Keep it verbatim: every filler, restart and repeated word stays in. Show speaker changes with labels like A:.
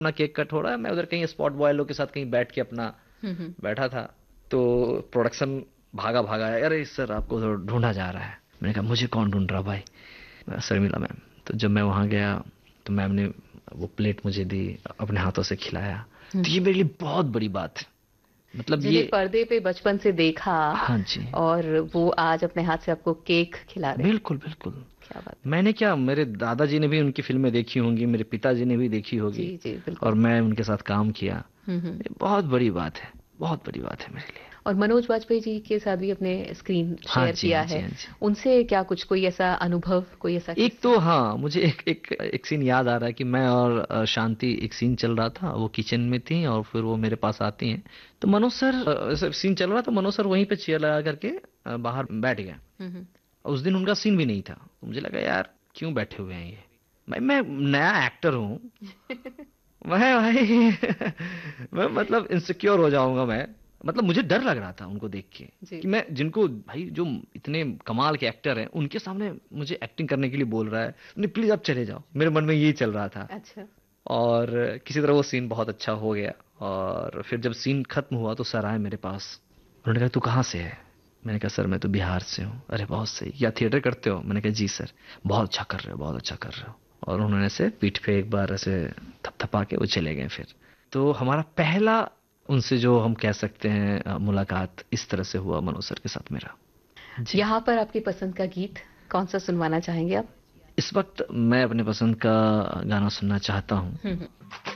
A: अपना cake cut हो रहा है, मैं उधर कहीं स्पॉट बॉय लोग के साथ कहीं बैठ के अपना बैठा था। तो प्रोडक्शन भागा भागा है, अरे सर आपको तो ढूंढा जा रहा है। मैंने कहा मुझे कौन ढूंढ रहा भाई, शर्मिला मैम। तो जब मैं वहां गया तो मैम ने वो प्लेट मुझे दी, अपने हाथों से खिलाया। तो ये मेरे लिए बहुत बड़ी बात है, मतलब
B: जिन्हें
A: ये।
B: पर्दे पे बचपन से देखा
A: हाँ जी,
B: और वो आज अपने हाथ से आपको केक खिला रहे हैं।
A: बिल्कुल बिल्कुल।
B: क्या बात
A: मैंने क्या, मेरे दादाजी ने भी उनकी फिल्में देखी होंगी, मेरे पिताजी ने भी देखी
B: है।
A: होगी,
B: जी जी
A: और
B: बिल्कुल।
A: मैं उनके साथ काम किया।
B: हम्म हम्म।
A: ये बहुत बड़ी बात है, बहुत बड़ी बात है मेरे लिए।
B: और मनोज बाजपेयी जी के साथ भी अपने स्क्रीन
A: हाँ
B: शेयर
A: जी,
B: किया
A: हाँ जी,
B: है।
A: हाँ जी।
B: उनसे क्या कुछ कोई ऐसा अनुभव, कोई ऐसा
A: एक
B: किस्सा?
A: तो हाँ, मुझे एक एक एक सीन याद आ रहा है कि मैं और अ, शांति, एक सीन चल रहा था, वो किचन में थी और फिर वो मेरे पास आती हैं। तो मनोज सर, अ, ऐसे सीन चल रहा था, मनोज सर वहीं पे चेयर लगा करके अ, बाहर बैठ गए।
B: हम्म हम्म।
A: और उस दिन उनका सीन भी नहीं था, तो मुझे लगा यार क्यों बैठे हुए हैं ये। मैं मैं नया एक्टर हूँ, मैं भाई मैं मतलब इनसिक्योर हो जाऊंगा मैं। मतलब मुझे डर लग रहा था उनको देख के,
B: जी।
A: कि मैं जिनको भाई जो इतने कमाल के एक्टर हैं उनके सामने मुझे एक्टिंग करने के लिए बोल रहा है, नहीं प्लीज आप चले जाओ, मेरे मन में यही चल रहा था।
B: अच्छा।
A: और किसी तरह वो सीन बहुत अच्छा हो गया। और फिर जब सीन खत्म हुआ तो सर आए मेरे पास, उन्होंने कहा तू कहाँ से है। मैंने कहा सर मैं तो बिहार से हूँ। अरे बहुत सही, या थिएटर करते हो। मैंने कहा जी सर। बहुत अच्छा कर रहे हो, बहुत अच्छा कर रहे हो। और उन्होंने ऐसे पीठ पे एक बार ऐसे थपथपा के वो चले गए फिर। तो हमारा पहला उनसे जो हम कह सकते हैं अ, मुलाकात इस तरह से हुआ मनोज सर के साथ मेरा। जी।
B: यहाँ पर आपकी पसंद का गीत कौन सा सुनवाना चाहेंगे आप?
A: इस वक्त मैं अपने पसंद का गाना सुनना चाहता हूँ।
B: हम्म हम्म।